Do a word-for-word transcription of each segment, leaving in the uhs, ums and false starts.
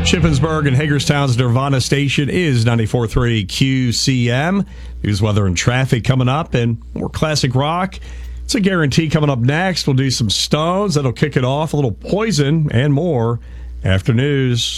Shippensburg and Hagerstown's Nirvana station is ninety-four point three Q C M. News, weather, and traffic coming up, and more classic rock. It's a guarantee coming up next. We'll do some Stones. That'll kick it off. A little Poison and more after news.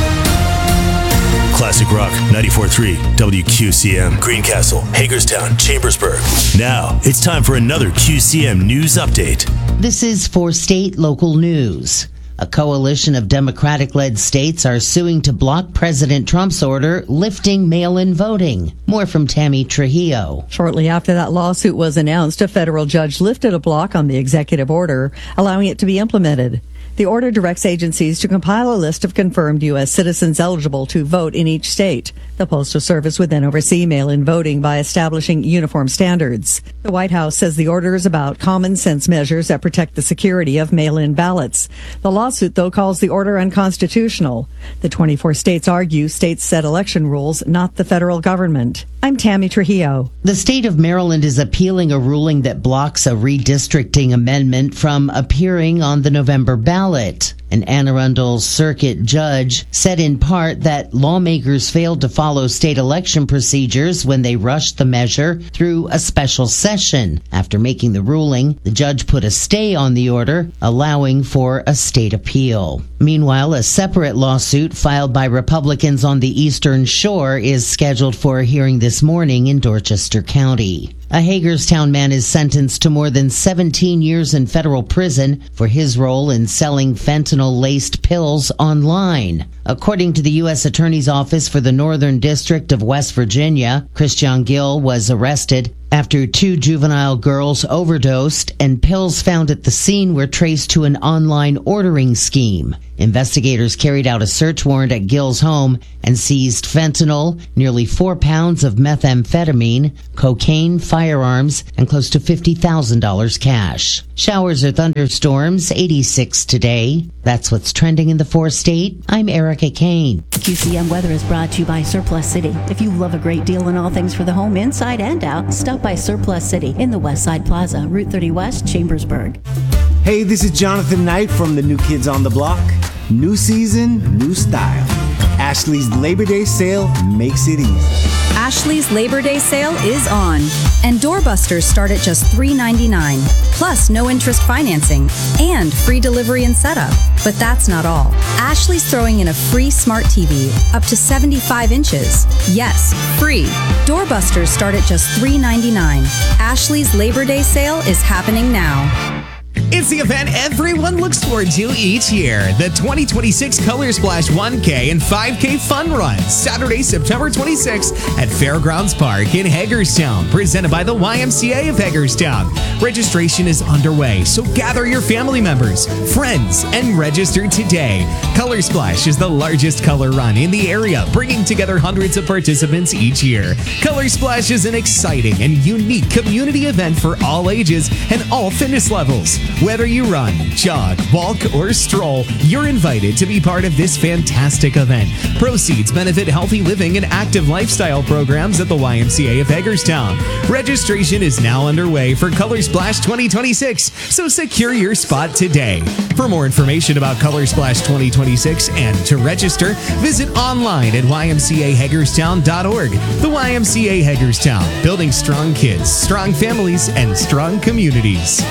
Classic Rock ninety-four point three W Q C M, Greencastle, Hagerstown, Chambersburg. Now it's time for another Q C M news update. This is for state local news. A coalition of Democratic-led states are suing to block President Trump's order lifting mail-in voting. More from Tammy Trujillo. Shortly after that lawsuit was announced, a federal judge lifted a block on the executive order, allowing it to be implemented. The order directs agencies to compile a list of confirmed U S citizens eligible to vote in each state. The Postal Service would then oversee mail-in voting by establishing uniform standards. The White House says the order is about common sense measures that protect the security of mail-in ballots. The lawsuit, though, calls the order unconstitutional. The twenty-four states argue states set election rules, not the federal government. I'm Tammy Trujillo. The state of Maryland is appealing a ruling that blocks a redistricting amendment from appearing on the November ballot. An Anne Arundel Circuit judge said in part that lawmakers failed to follow state election procedures when they rushed the measure through a special session. After making the ruling, the judge put a stay on the order, allowing for a state appeal. Meanwhile, a separate lawsuit filed by Republicans on the Eastern Shore is scheduled for a hearing this morning in Dorchester County. A Hagerstown man is sentenced to more than seventeen years in federal prison for his role in selling fentanyl-laced pills online. According to the U S Attorney's Office for the Northern District of West Virginia, Christian Gill was arrested after two juvenile girls overdosed and pills found at the scene were traced to an online ordering scheme. Investigators carried out a search warrant at Gill's home and seized fentanyl, nearly four pounds of methamphetamine, cocaine, firearms, and close to fifty thousand dollars cash. Showers or thunderstorms, eighty-six today. That's what's trending in the four-state. I'm Erica Kane. Q C M weather is brought to you by Surplus City. If you love a great deal on all things for the home, inside and out, stop by Surplus City in the West Side Plaza, Route thirty West, Chambersburg. Hey, this is Jonathan Knight from the New Kids on the Block. New season, new style. Ashley's Labor Day sale makes it easy. Ashley's Labor Day sale is on, and doorbusters start at just three ninety-nine, plus no interest financing and free delivery and setup. But that's not all. Ashley's throwing in a free smart T V up to seventy-five inches. Yes, free. Doorbusters start at just three ninety-nine. Ashley's Labor Day sale is happening now. It's the event everyone looks forward to each year. The twenty twenty-six Color Splash one K and five K Fun Run, Saturday, September twenty-sixth at Fairgrounds Park in Hagerstown, presented by the Y M C A of Hagerstown. Registration is underway, so gather your family members, friends, and register today. Color Splash is the largest color run in the area, bringing together hundreds of participants each year. Color Splash is an exciting and unique community event for all ages and all fitness levels. Whether you run, jog, walk, or stroll, you're invited to be part of this fantastic event. Proceeds benefit healthy living and active lifestyle programs at the Y M C A of Hagerstown. Registration is now underway for Color Splash twenty twenty-six, so secure your spot today. For more information about Color Splash twenty twenty-six and to register, visit online at y m c a hagerstown dot org. The Y M C A Hagerstown, building strong kids, strong families, and strong communities.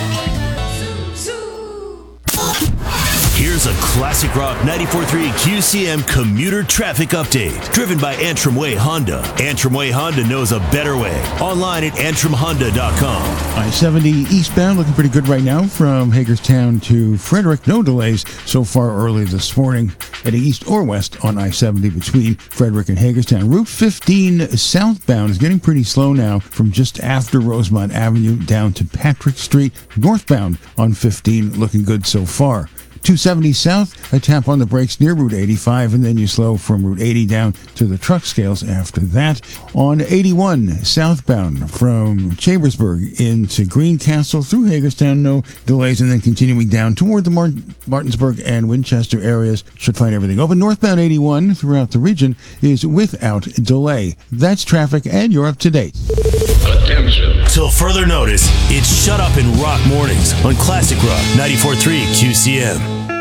Here's a Classic Rock ninety-four point three Q C M commuter traffic update, driven by Antrim Way Honda. Antrim Way Honda knows a better way. Online at antrim honda dot com. I seventy eastbound looking pretty good right now from Hagerstown to Frederick. No delays so far early this morning. Heading east or west on I seventy between Frederick and Hagerstown. Route fifteen southbound is getting pretty slow now from just after Rosemont Avenue down to Patrick Street. Northbound on fifteen looking good so far. two seventy south, a tap on the brakes near Route eighty-five, and then you slow from Route eighty down to the truck scales after that. On eighty-one southbound from Chambersburg into Greencastle through Hagerstown, no delays, and then continuing down toward the Mart- Martinsburg and Winchester areas. Should find everything open. Northbound eighty-one throughout the region is without delay. That's traffic, and you're up to date. Attention. Till further notice, it's Shut Up and Rock Mornings on Classic Rock ninety-four point three Q C M.